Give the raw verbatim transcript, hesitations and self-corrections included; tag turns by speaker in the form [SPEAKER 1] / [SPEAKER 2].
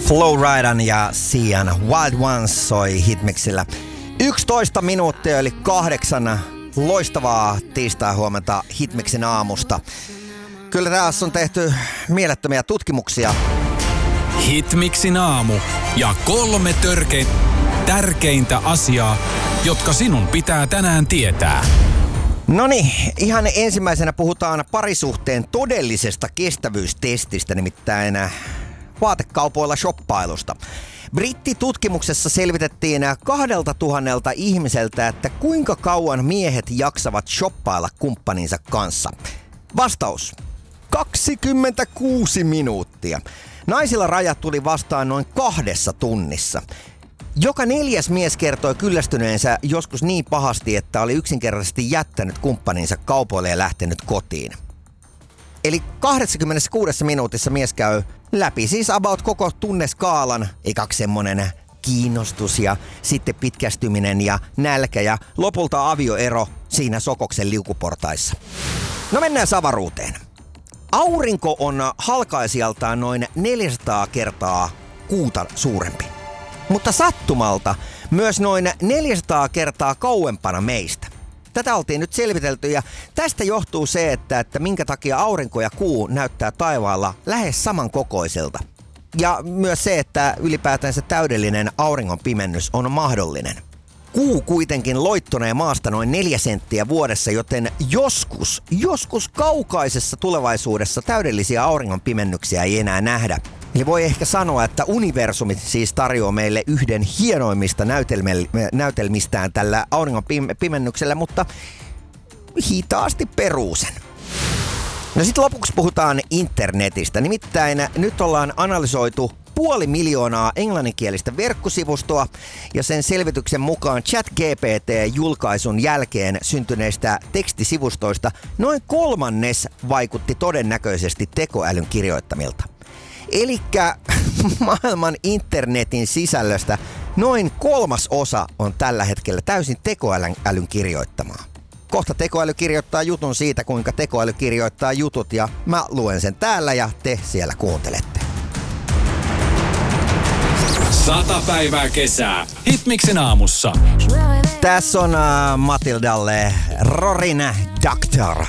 [SPEAKER 1] Flowridan ja Sian Wild Ones soi Hitmixillä. yksitoista minuuttia eli kahdeksan loistavaa tiistai-huomenta Hitmixin aamusta. Kyllä tässä on tehty mielettömiä tutkimuksia.
[SPEAKER 2] Hitmixin aamu ja kolme törkein, tärkeintä asiaa, jotka sinun pitää tänään tietää.
[SPEAKER 1] Noniin, ihan ensimmäisenä puhutaan parisuhteen todellisesta kestävyystestistä, nimittäin vaatekaupoilla shoppailusta. Brittitutkimuksessa selvitettiin kahdelta tuhannelta ihmiseltä, että kuinka kauan miehet jaksavat shoppailla kumppaninsa kanssa. Vastaus: kaksikymmentäkuusi minuuttia. Naisilla rajat tuli vastaan noin kahdessa tunnissa. Joka neljäs mies kertoi kyllästyneensä joskus niin pahasti, että oli yksinkertaisesti jättänyt kumppaninsa kaupoille ja lähtenyt kotiin. Eli kaksikymmentäkuusi minuutissa mies käy läpi siis about koko tunneskaalan, ekaksi semmonen kiinnostus ja sitten pitkästyminen ja nälkä ja lopulta avioero siinä Sokoksen liukuportaissa. No mennään avaruuteen. Aurinko on halkaisijaltaan noin neljäsataa kertaa kuuta suurempi. Mutta sattumalta myös noin neljäsataa kertaa kauempana meistä. Tätä oltiin nyt selvitelty ja tästä johtuu se, että, että minkä takia aurinko ja kuu näyttää taivaalla lähes samankokoiselta. Ja myös se, että ylipäätään se täydellinen auringon pimennys on mahdollinen. Kuu kuitenkin loittonee maasta noin neljä senttiä vuodessa, joten joskus, joskus kaukaisessa tulevaisuudessa täydellisiä auringon pimennyksiä ei enää nähdä. Eli voi ehkä sanoa, että universumi siis tarjoaa meille yhden hienoimmista näytelmistään tällä auringon pimennyksellä, mutta hitaasti peruusen. No sitten lopuksi puhutaan internetistä. Nimittäin nyt ollaan analysoitu puoli miljoonaa englanninkielistä verkkosivustoa ja sen selvityksen mukaan ChatGPT-julkaisun jälkeen syntyneistä tekstisivustoista noin kolmannes vaikutti todennäköisesti tekoälyn kirjoittamilta. Elikkä maailman internetin sisällöstä noin kolmas osa on tällä hetkellä täysin tekoälyn kirjoittamaa. Kohta tekoäly kirjoittaa jutun siitä, kuinka tekoäly kirjoittaa jutut ja mä luen sen täällä ja te siellä kuuntelette.
[SPEAKER 2] Sata päivää kesää. Hitmixin aamussa.
[SPEAKER 1] Tässä on uh, Matildalle Rorin Doctor.